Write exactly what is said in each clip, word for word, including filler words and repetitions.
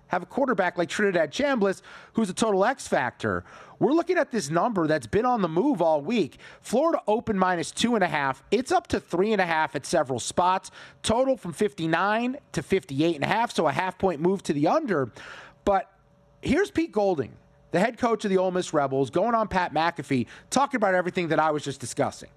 have a quarterback like Trinidad Chambliss, who's a total X factor. We're looking at this number that's been on the move all week. Florida open minus two and a half. It's up to three and a half at several spots. Total from fifty-nine to fifty-eight and a half, so a half point move to the under. But here's Pete Golding, the head coach of the Ole Miss Rebels, going on Pat McAfee, talking about everything that I was just discussing.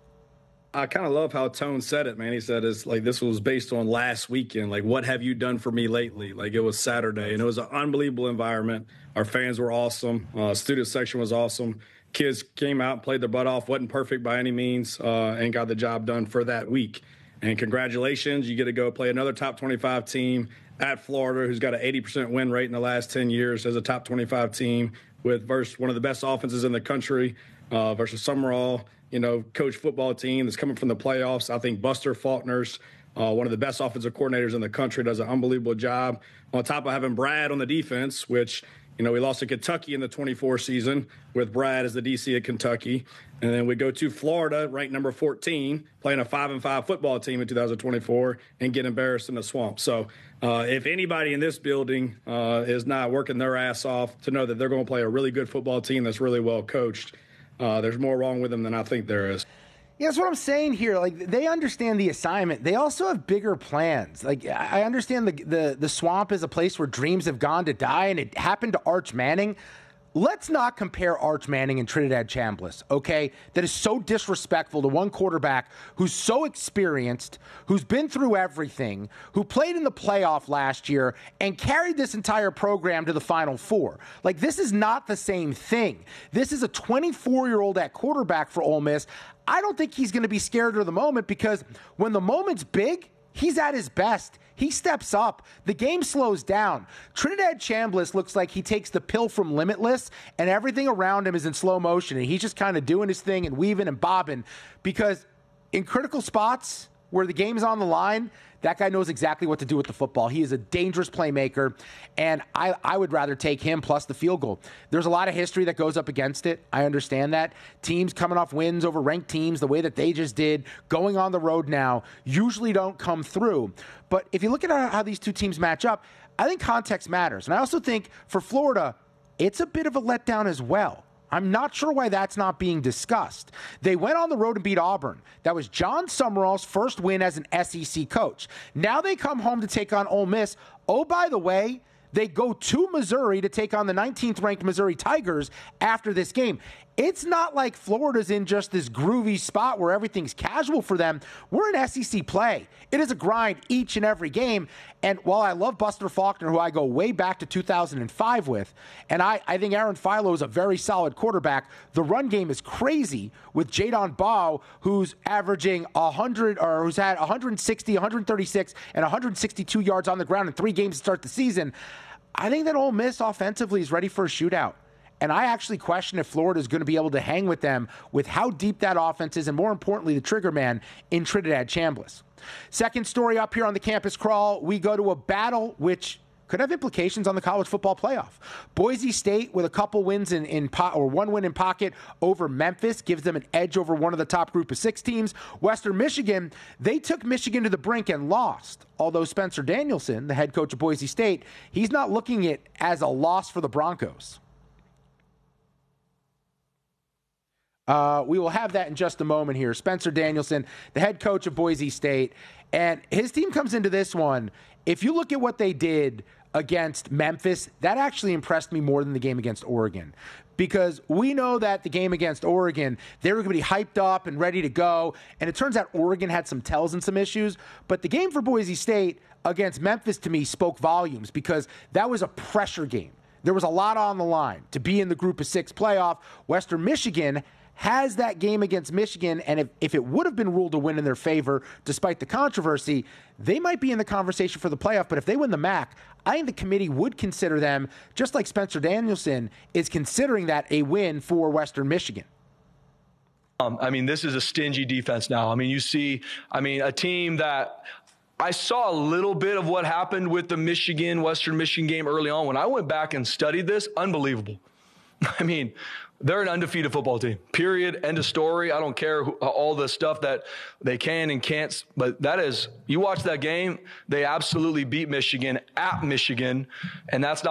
I kind of love how Tone said it, man. He said it's like this was based on last weekend. Like, what have you done for me lately? Like, it was Saturday, and it was an unbelievable environment. Our fans were awesome. Uh, student section was awesome. Kids came out and played their butt off. Wasn't perfect by any means, uh, and got the job done for that week. And congratulations, you get to go play another top twenty-five team at Florida, who's got an eighty percent win rate in the last ten years as a top twenty-five team with versus one of the best offenses in the country uh, versus Summerall. You know, coach football team that's coming from the playoffs. I think Buster Faulkner's uh, one of the best offensive coordinators in the country, does an unbelievable job. On top of having Brad on the defense, which, you know, we lost to Kentucky in the twenty-four season with Brad as the D C at Kentucky. And then we go to Florida, ranked number fourteen, playing a five and five football team in two thousand twenty-four and get embarrassed in the swamp. So uh, if anybody in this building uh, is not working their ass off to know that they're going to play a really good football team that's really well coached, Uh, there's more wrong with them than I think there is. Yeah, that's what I'm saying here. Like, they understand the assignment. They also have bigger plans. Like, I understand the the the swamp is a place where dreams have gone to die, and it happened to Arch Manning. Let's not compare Arch Manning and Trinidad Chambliss, okay? That is so disrespectful to one quarterback who's so experienced, who's been through everything, who played in the playoff last year and carried this entire program to the Final Four. Like, this is not the same thing. This is a twenty-four-year-old at quarterback for Ole Miss. I don't think he's going to be scared of the moment, because when the moment's big, he's at his best. He steps up. The game slows down. Trinidad Chambliss looks like he takes the pill from Limitless, and everything around him is in slow motion, and he's just kind of doing his thing and weaving and bobbing, because in critical spots where the game's on the line, that guy knows exactly what to do with the football. He is a dangerous playmaker, and I, I would rather take him plus the field goal. There's a lot of history that goes up against it. I understand that. Teams coming off wins over ranked teams the way that they just did, going on the road now, usually don't come through. But if you look at how these two teams match up, I think context matters. And I also think for Florida, it's a bit of a letdown as well. I'm not sure why that's not being discussed. They went on the road and beat Auburn. That was John Summerall's first win as an S E C coach. Now they come home to take on Ole Miss. Oh, by the way, they go to Missouri to take on the nineteenth-ranked Missouri Tigers after this game. It's not like Florida's in just this groovy spot where everything's casual for them. We're in S E C play. It is a grind each and every game. And while I love Buster Faulkner, who I go way back to two thousand five with, and I, I think Aaron Philo is a very solid quarterback, the run game is crazy with Jadon Baugh, who's averaging one hundred, or who's had one sixty, one thirty-six, and one sixty-two yards on the ground in three games to start the season. I think that Ole Miss offensively is ready for a shootout. And I actually question if Florida is going to be able to hang with them with how deep that offense is, and more importantly, the trigger man in Trinidad Chambliss. Second story up here on the campus crawl, we go to a battle which could have implications on the college football playoff. Boise State with a couple wins in, in po- or one win in pocket over Memphis gives them an edge over one of the top group of six teams. Western Michigan, they took Michigan to the brink and lost. Although Spencer Danielson, the head coach of Boise State, he's not looking at it as a loss for the Broncos. Uh, we will have that in just a moment here. Spencer Danielson, the head coach of Boise State, and his team comes into this one. If you look at what they did against Memphis, that actually impressed me more than the game against Oregon, because we know that the game against Oregon, they were going to be hyped up and ready to go, and it turns out Oregon had some tells and some issues, but the game for Boise State against Memphis, to me, spoke volumes, because that was a pressure game. There was a lot on the line to be in the group of six playoff. Western Michigan has that game against Michigan, and if, if it would have been ruled a win in their favor, despite the controversy, they might be in the conversation for the playoff. But if they win the M A C, I think the committee would consider them, just like Spencer Danielson is considering that a win for Western Michigan. Um, I mean, this is a stingy defense now. I mean, you see, I mean, a team that I saw a little bit of what happened with the Michigan, Western Michigan game early on. When I went back and studied this, unbelievable. I mean, they're an undefeated football team, period, end of story. I don't care who, all the stuff that they can and can't, but that is, you watch that game, they absolutely beat Michigan at Michigan, and that's not